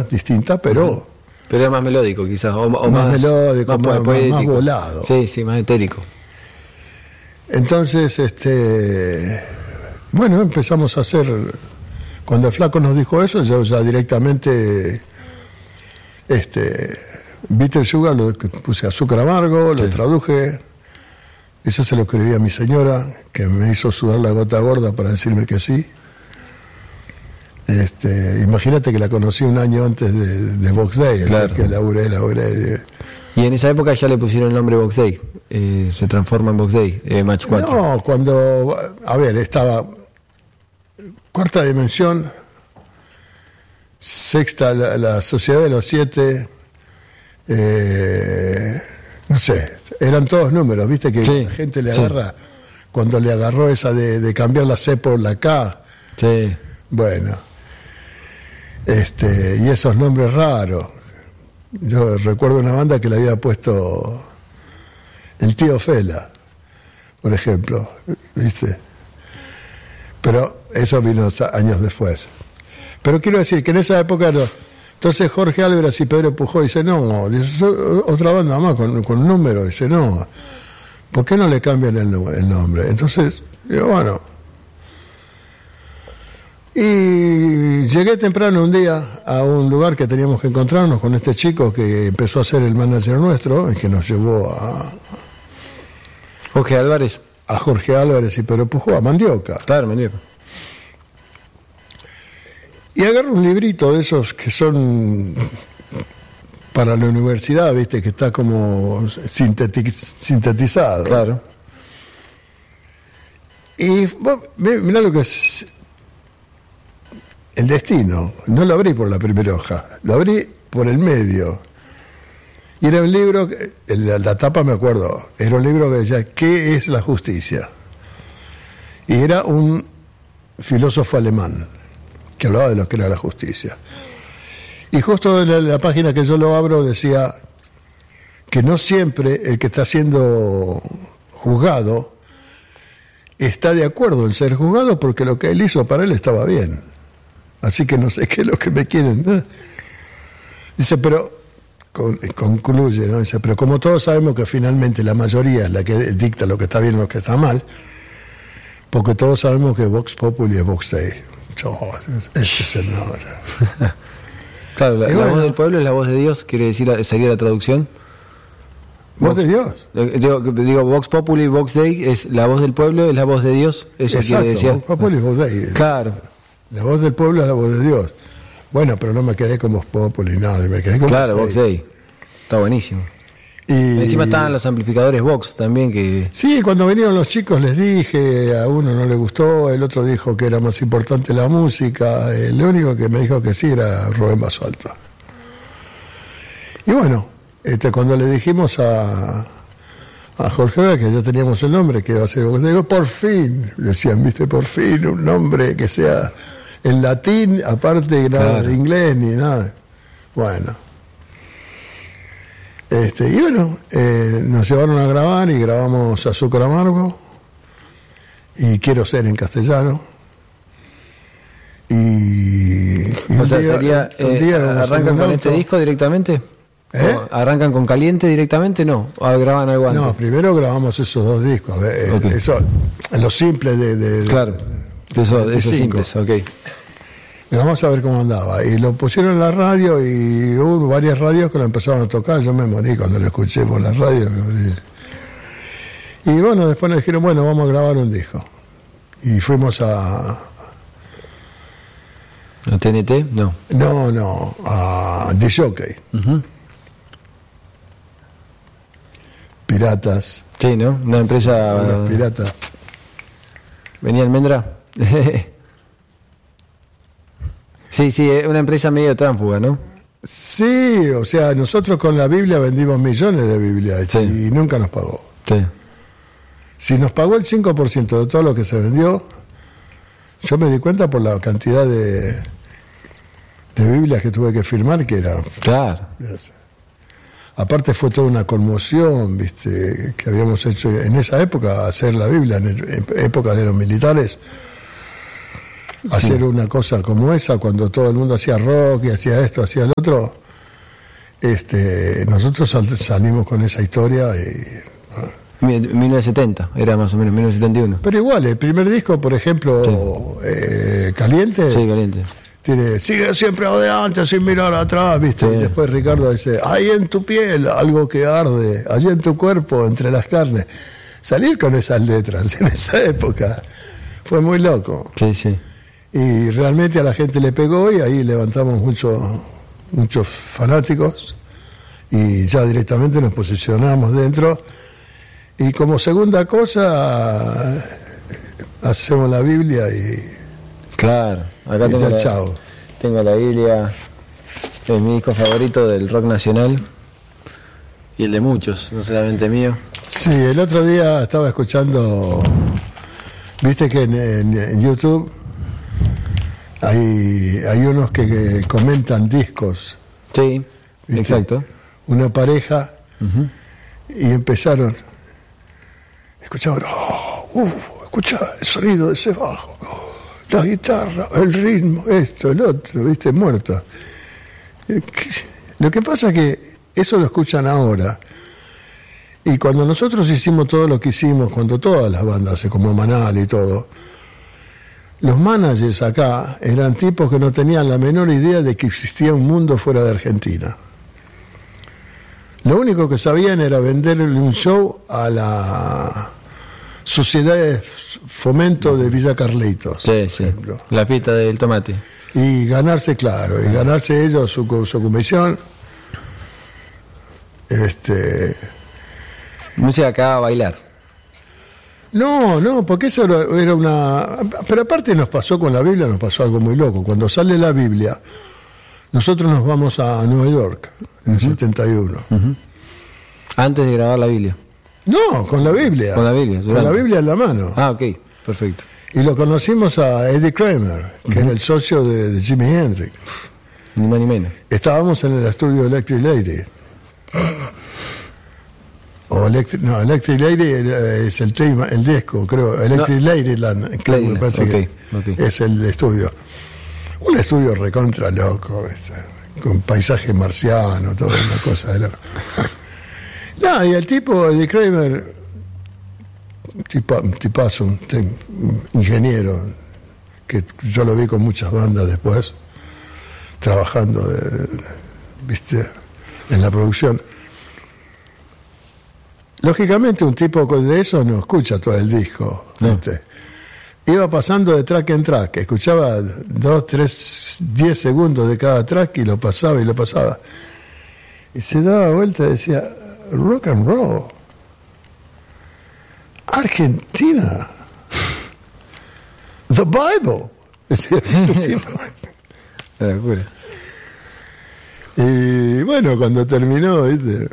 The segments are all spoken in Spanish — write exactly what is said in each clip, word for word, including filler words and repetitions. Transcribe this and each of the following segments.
distinta, pero... Pero era más melódico quizás, o, o más, más melódico, más, más, más volado. Sí, sí, más etérico. Entonces, este... bueno, empezamos a hacer... Cuando el flaco nos dijo eso, yo ya directamente... este Bitter Sugar, lo puse azúcar amargo, lo sí. traduje. Eso se lo escribí a mi señora, que me hizo sudar la gota gorda para decirme que sí. Este, imagínate que la conocí un año antes de, de Box Day, claro. así que laburé, laburé. Y en esa época ya le pusieron el nombre Box Day, eh, se transforma en Box Day, eh, Match cuatro. No, cuando, a ver, estaba Cuarta Dimensión, Sexta, la, la Sociedad de los Siete, eh, no sé, eran todos números, viste que sí, la gente le agarra, sí. cuando le agarró esa de, de cambiar la C por la K, sí. bueno, este, y esos nombres raros. Yo recuerdo una banda que le había puesto el Tío Fela, por ejemplo, viste, pero eso vino años después. Pero quiero decir que en esa época, no. Entonces Jorge Álvarez y Pedro Pujol dice, no, dice, otra banda más con, con un número, dice, no, ¿por qué no le cambian el, el nombre? Entonces, digo, bueno, y llegué temprano un día a un lugar que teníamos que encontrarnos con este chico que empezó a ser el manager nuestro, y que nos llevó a... Jorge Álvarez. A Jorge Álvarez y Pedro Pujol, a Mandioca. Claro, Mandioca. Y agarro un librito de esos que son para la universidad, viste, que está como sintetiz, sintetizado. Claro. Y vos, mirá lo que es el destino. No lo abrí por la primera hoja, lo abrí por el medio. Y era un libro, que, la, la tapa me acuerdo, era un libro que decía, ¿qué es la justicia? Y era un filósofo alemán que hablaba de lo que era la justicia. Y justo en la, la página que yo lo abro decía que no siempre el que está siendo juzgado está de acuerdo en ser juzgado, porque lo que él hizo para él estaba bien. Así que no sé qué es lo que me quieren, ¿no? Dice, pero con, concluye, ¿no? Dice, pero como todos sabemos que finalmente la mayoría es la que dicta lo que está bien y lo que está mal, porque todos sabemos que Vox Populi es Vox Day. Oh, este es el nombre. Claro, la, la bueno, voz del pueblo es la voz de Dios, quiere decir, sería la traducción. ¿Voz de Dios? Digo, digo, Vox Populi, Vox Dei, es la voz del pueblo, es la voz de Dios, eso exacto, quiere decir. Vox Populi, Vox Dei. Claro. La voz del pueblo es la voz de Dios. Bueno, pero no me quedé con Vox Populi, nada, me quedé con claro, Vox Dei. Está buenísimo. Y encima estaban los amplificadores Vox también que... Sí, cuando vinieron los chicos les dije, a uno no le gustó, el otro dijo que era más importante la música, el único que me dijo que sí era Rubén Basualto. Y bueno, este, cuando le dijimos a, a Jorge Álvarez que ya teníamos el nombre, que iba a ser Vox, digo, por fin, decían, viste, por fin, un nombre que sea en latín, aparte nada claro. de inglés ni nada. Bueno. Este, y bueno, eh, nos llevaron a grabar y grabamos Azúcar Amargo y Quiero Ser en castellano. Y, y o sea, día, sería, eh, día ¿arrancan con este disco directamente? ¿Eh? ¿Arrancan con Caliente directamente? No, ¿o graban algo antes? No, primero grabamos esos dos discos, eh, okay. eso, los simples de... de claro, de eso, de esos simples, ok. Pero vamos a ver cómo andaba. Y lo pusieron en la radio y hubo varias radios que lo empezaron a tocar. Yo me morí cuando lo escuché por la radio. Y bueno, después nos dijeron, bueno, vamos a grabar un disco. Y fuimos a... ¿A T N T? No. No, no, a Disjockey. Uh-huh. Piratas. Sí, ¿no? Una empresa... Sí, unos piratas. ¿Venía Almendra? Sí, sí, es una empresa medio tránsfuga, ¿no? Sí, o sea, nosotros con la Biblia vendimos millones de Biblias sí. y nunca nos pagó. Sí. Si nos pagó el cinco por ciento de todo lo que se vendió, yo me di cuenta por la cantidad de, de Biblias que tuve que firmar, que era... Claro. Aparte fue toda una conmoción, viste, que habíamos hecho en esa época, hacer la Biblia, en época de los militares. hacer sí. una cosa como esa cuando todo el mundo hacía rock y hacía esto, hacía el otro. Este, nosotros sal, salimos con esa historia y... mil novecientos setenta, era más o menos mil novecientos setenta y uno. Pero igual, el primer disco, por ejemplo, sí. eh, Caliente, sí, Caliente, tiene sigue siempre adelante sin mirar atrás, ¿viste? Sí. Y después Ricardo dice, ahí en tu piel algo que arde, allí en tu cuerpo, entre las carnes. Salir con esas letras en esa época fue muy loco. Sí, sí. Y realmente a la gente le pegó y ahí levantamos muchos muchos fanáticos y ya directamente nos posicionamos dentro. Y como segunda cosa, hacemos la Biblia y... Claro, acá y tengo, la, chao. tengo la Biblia, es mi disco favorito del rock nacional y el de muchos, no solamente mío. Sí, el otro día estaba escuchando, viste que en, en, en YouTube hay, hay unos que, que comentan discos. Sí, ¿viste? Exacto. Una pareja uh-huh. y empezaron... Escuchaban, oh, uh, escucha el sonido de ese bajo, oh, la guitarra, el ritmo, esto, el otro, viste, muerto. Lo que pasa es que eso lo escuchan ahora. Y cuando nosotros hicimos todo lo que hicimos, cuando todas las bandas, como Manal y todo, los managers acá eran tipos que no tenían la menor idea de que existía un mundo fuera de Argentina. Lo único que sabían era venderle un show a la Sociedad de Fomento de Villa Carlitos, sí, por sí. ejemplo. La pista del tomate. Y ganarse, claro, y ganarse ellos su, su comisión. Este... Música acá a bailar. No, no, porque eso era una... Pero aparte nos pasó con la Biblia, nos pasó algo muy loco. Cuando sale la Biblia... Nosotros nos vamos a Nueva York en el uh-huh. setenta y uno. Uh-huh. Antes de grabar la Biblia. No, con la Biblia. Con la Biblia. Durante. Con la Biblia en la mano. Ah, ok, perfecto. Y lo conocimos a Eddie Kramer, que uh-huh. era el socio de, de Jimi Hendrix. Ni más ni menos. Estábamos en el estudio de Electric Lady. O Electric, no, Electric Lady es el tema, el disco, creo. Electric no. Ladyland, creo que me parece okay, que okay. es el estudio. Un estudio recontra loco, este, con paisaje marciano, toda una cosa de loco. No, y el tipo, Eddie Kramer, tipa, tipazo, un, un ingeniero, que yo lo vi con muchas bandas después, trabajando, de, viste, en la producción. Lógicamente un tipo de eso no escucha todo el disco, ¿viste? No. Iba pasando de track en track, escuchaba dos, tres, diez segundos de cada track y lo pasaba y lo pasaba. Y se daba vuelta y decía, rock and roll, Argentina, the Bible. Decía, la locura. Y bueno, cuando terminó, ¿viste?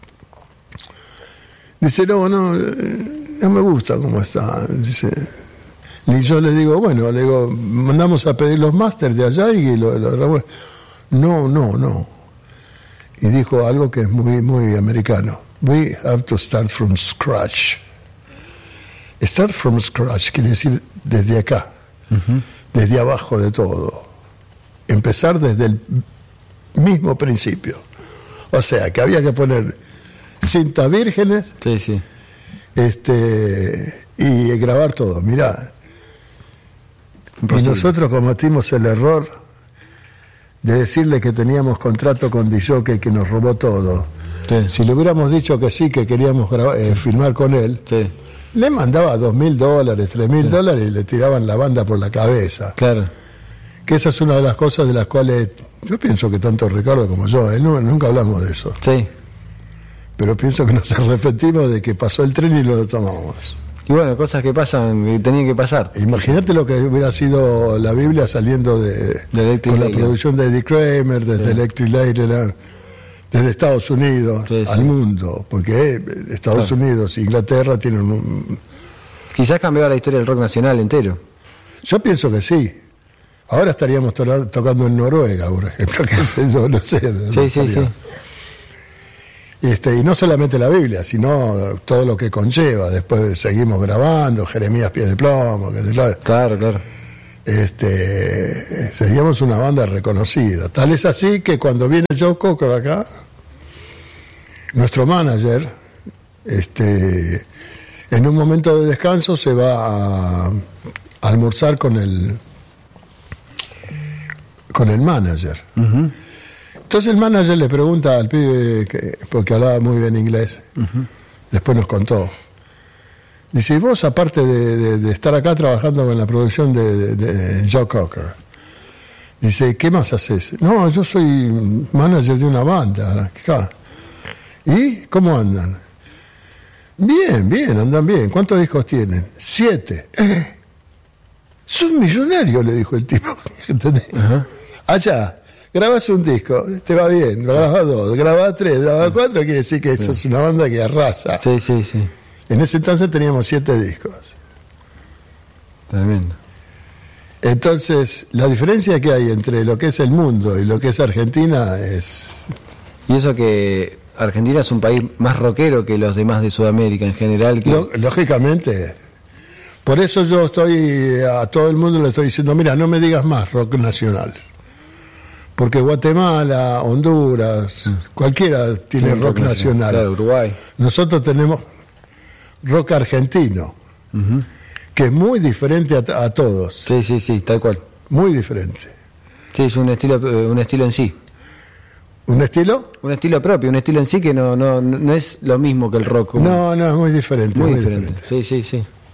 Dice, no, no, no me gusta cómo está. Dice... Y yo le digo, bueno, le digo, mandamos a pedir los másters de allá y lo, lo, lo no, no, no. Y dijo algo que es muy, muy americano. We have to start from scratch. Start from scratch quiere decir desde acá, uh-huh. desde abajo de todo. Empezar desde el mismo principio. O sea, que había que poner cintas vírgenes sí, sí. Este, y grabar todo. Mirá. Imposible. Y nosotros cometimos el error de decirle que teníamos contrato con D-Jockey que nos robó todo. Sí. Si le hubiéramos dicho que sí, que queríamos grabar, eh, filmar con él, sí. le mandaba dos mil dólares, tres mil dólares y le tiraban la banda por la cabeza. Claro. Que esa es una de las cosas de las cuales yo pienso que tanto Ricardo como yo, eh, no, nunca hablamos de eso. Sí. Pero pienso que nos arrepentimos de que pasó el tren y lo tomamos. Y bueno, cosas que pasan y tenían que pasar. Imagínate lo que hubiera sido la Biblia saliendo de, de con la producción de Eddie Kramer, desde sí. Electric Ladyland, desde Estados Unidos sí, al sí. mundo, porque Estados claro. Unidos e Inglaterra tienen un... Quizás cambió la historia del rock nacional entero. Yo pienso que sí. Ahora estaríamos to- tocando en Noruega, por ejemplo, qué sé yo, no sé. Sí, sí, sí. Este, y no solamente la Biblia, sino todo lo que conlleva. Después seguimos grabando, Jeremías Pies de Plomo. Que, claro, claro. este, seríamos una banda reconocida. Tal es así que cuando viene Joe Cocker acá, nuestro manager, este, en un momento de descanso se va a, a almorzar con el con el manager. Uh-huh. Entonces el manager le pregunta al pibe, que, porque hablaba muy bien inglés, uh-huh. Después nos contó. Dice, ¿y vos, aparte de, de, de estar acá trabajando con la producción de, de, de Joe Cocker? Dice, ¿qué más haces? No, yo soy manager de una banda. ¿Y cómo andan? Bien, bien, andan bien. ¿Cuántos discos tienen? Siete. Eh, ¡Sos millonario!, le dijo el tipo. ¿Entendés? Uh-huh. Allá, grabás un disco, te va bien, grabás dos, grabás tres, grabás cuatro, quiere decir que sos una banda que arrasa. Sí, sí, sí. En ese entonces teníamos siete discos. Tremendo. Entonces, la diferencia que hay entre lo que es el mundo y lo que es Argentina es... Y eso que Argentina es un país más rockero que los demás de Sudamérica en general. Que... Lógicamente. Por eso yo estoy, a todo el mundo le estoy diciendo, mira, no me digas más rock nacional. Porque Guatemala, Honduras, cualquiera tiene sí, rock, rock nacional. nacional. Claro, Uruguay. Nosotros tenemos rock argentino, uh-huh. que es muy diferente a, a todos. Sí, sí, sí, tal cual. Muy diferente. Sí, es un estilo, un estilo en sí. ¿Un estilo? Un estilo propio, un estilo en sí que no, no, no es lo mismo que el rock. No, no, es muy diferente. Muy, muy diferente. diferente. Sí, sí, sí.